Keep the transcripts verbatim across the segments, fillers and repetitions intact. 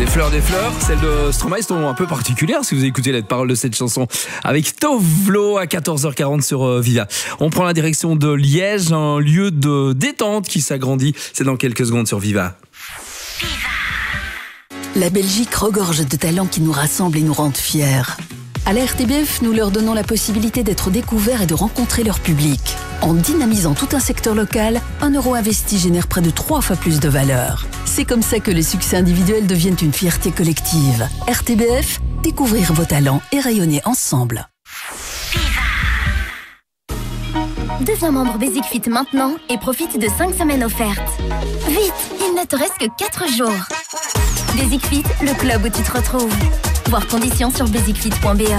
fleurs des fleurs, celles de Stromae sont un peu particulières si vous écoutez les paroles de cette chanson avec Tovlo à quatorze heures quarante sur euh, Viva. On prend la direction de Liège, un lieu de détente qui s'agrandit. C'est dans quelques secondes sur Viva. La Belgique regorge de talents qui nous rassemblent et nous rendent fiers. À la R T B F, nous leur donnons la possibilité d'être découverts et de rencontrer leur public. En dynamisant tout un secteur local, un euro investi génère près de trois fois plus de valeur. C'est comme ça que les succès individuels deviennent une fierté collective. R T B F, découvrir vos talents et rayonner ensemble. Deviens membre Basic Fit maintenant et profite de cinq semaines offertes. Vite, il ne te reste que quatre jours. Basic Fit, le club où tu te retrouves. Voir conditions sur basic fit point b e.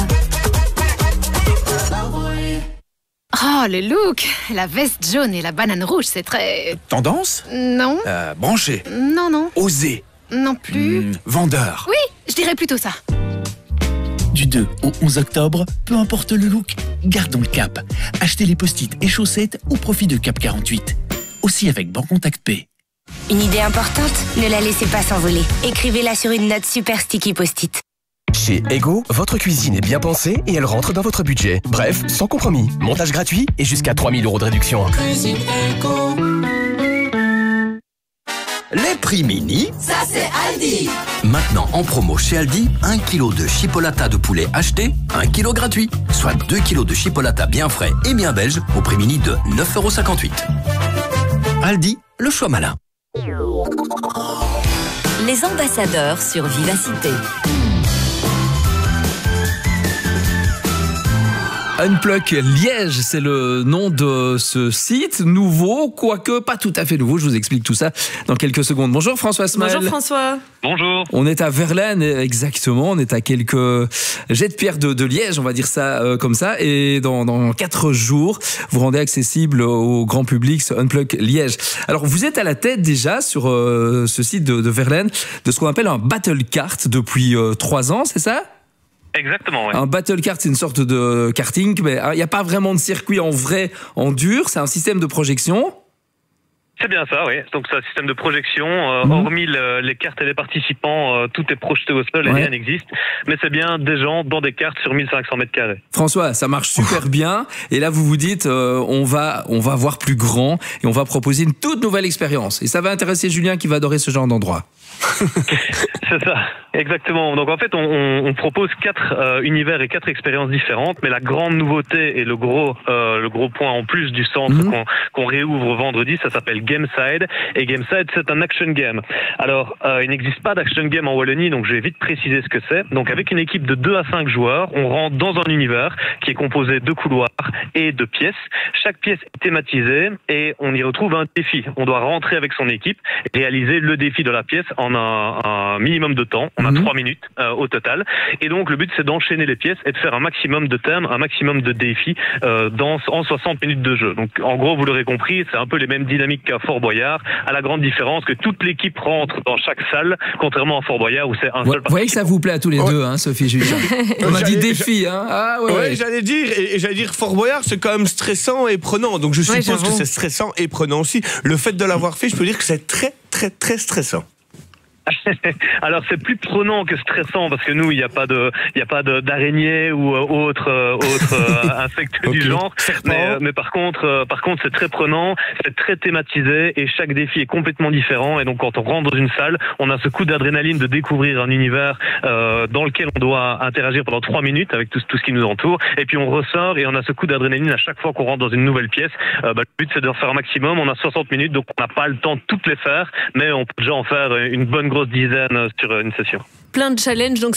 Oh, le look! La veste jaune et la banane rouge, c'est très... Tendance? Non. Euh, branché? Non, non. Osé? Non plus. Mmh, vendeur? Oui, je dirais plutôt ça. Du deux au onze octobre, peu importe le look, gardons le cap. Achetez les post-it et chaussettes au profit de Cap quarante-huit. Aussi avec Bancontact Pay. Une idée importante? Ne la laissez pas s'envoler. Écrivez-la sur une note super sticky post-it. Chez Ego, votre cuisine est bien pensée et elle rentre dans votre budget. Bref, sans compromis. Montage gratuit et jusqu'à trois mille euros de réduction. Cuisine Ego. Les prix mini, ça c'est Aldi. Maintenant en promo chez Aldi, un kilo de chipolata de poulet acheté, un kilo gratuit. Soit deux kilos de chipolata bien frais et bien belge au prix mini de neuf euros cinquante-huit. Aldi, le choix malin. Les ambassadeurs sur Vivacité. Unplug Liège, c'est le nom de ce site nouveau, quoique pas tout à fait nouveau. Je vous explique tout ça dans quelques secondes. Bonjour François Smale. Bonjour François. Bonjour. On est à Verlaine, exactement. On est à quelques jets de pierre de, de Liège, on va dire ça euh, comme ça. Et dans, dans quatre jours, vous rendez accessible au grand public ce Unplug Liège. Alors, vous êtes à la tête déjà sur euh, ce site de, de Verlaine de ce qu'on appelle un battle kart depuis euh, trois ans, c'est ça ? Exactement, oui. Un battle kart, c'est une sorte de karting, mais il n'y a pas vraiment de circuit en vrai, en dur. C'est un système de projection. C'est bien ça, oui. Donc c'est un système de projection. Euh, mmh. Hormis le, les cartes et les participants, euh, tout est projeté au sol et ouais. rien n'existe. Mais c'est bien des gens dans des cartes sur mille cinq cents mètres carrés. François, ça marche super bien. Et là, vous vous dites, euh, on va, on va voir plus grand et on va proposer une toute nouvelle expérience. Et ça va intéresser Julien qui va adorer ce genre d'endroit. C'est ça, exactement. Donc en fait, on, on, on propose quatre euh, univers et quatre expériences différentes, mais la grande nouveauté et le gros, euh, le gros point en plus du centre mmh. qu'on, qu'on réouvre vendredi, ça s'appelle Gameside. Et Gameside, c'est un action game. Alors, euh, il n'existe pas d'action game en Wallonie, donc je vais vite préciser ce que c'est. Donc avec une équipe de deux à cinq joueurs, on rentre dans un univers qui est composé de couloirs et de pièces. Chaque pièce est thématisée et on y retrouve un défi. On doit rentrer avec son équipe et réaliser le défi de la pièce en un, un minimum de temps. On a trois mmh. minutes euh, au total. Et donc, le but, c'est d'enchaîner les pièces et de faire un maximum de thèmes, un maximum de défis euh, dans, en soixante minutes de jeu. Donc, en gros, vous l'aurez compris, c'est un peu les mêmes dynamiques qu'à Fort Boyard, à la grande différence que toute l'équipe rentre dans chaque salle, contrairement à Fort Boyard où c'est un ouais, seul participant. Vous voyez que ça vous plaît à tous les ouais. deux, hein, Sophie et Julien. On a dit défi, hein. Ah ouais, ouais, ouais. j'allais dire, et, et j'allais dire, Fort Boyard, c'est quand même stressant et prenant. Donc, je suppose ouais, que c'est stressant et prenant aussi. Le fait de l'avoir fait, je peux dire que c'est très, très, très stressant. Alors c'est plus prenant que stressant parce que nous il n'y a pas de il y a pas de, d'araignée ou euh, autre euh, autre euh, insecte okay. du genre mais, euh, mais par contre euh, par contre c'est très prenant, c'est très thématisé et chaque défi est complètement différent et donc quand on rentre dans une salle on a ce coup d'adrénaline de découvrir un univers euh, dans lequel on doit interagir pendant trois minutes avec tout, tout ce qui nous entoure et puis on ressort et on a ce coup d'adrénaline à chaque fois qu'on rentre dans une nouvelle pièce. Euh, bah, le but c'est de faire un maximum, on a soixante minutes donc on n'a pas le temps de toutes les faire mais on peut déjà en faire une bonne grosse dizaine sur une session. Plein de challenges, donc